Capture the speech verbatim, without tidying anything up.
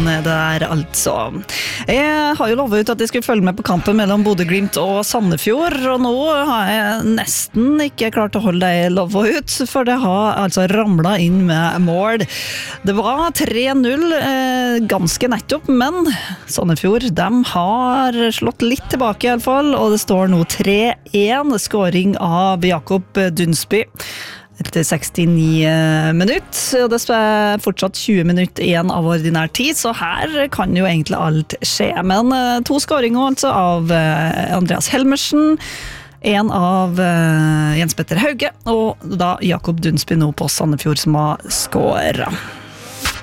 nede der, altså. Jeg har jo lovet ut at jeg skulle følge med på kampen mellom Bodø Glimt og Sandefjord, og nå har jeg nesten ikke klart å holde det lovet ut, for det har altså ramlet inn med mål. Det var tre null eh, ganske nettopp, men Sandefjord, de har slått litt tilbake i alle fall, og det står nå tre én, skåring av Jakob Dunsby etter sekstini minutt, og det er fortsatt tjue minutter igjen av ordinær tid, så her kan jo egentlig alt skje. Men to skåringer altså av Andreas Helmersen, en av Jens Petter Hauge, og da Jakob Dunsby nå på Sandefjord som har skåret.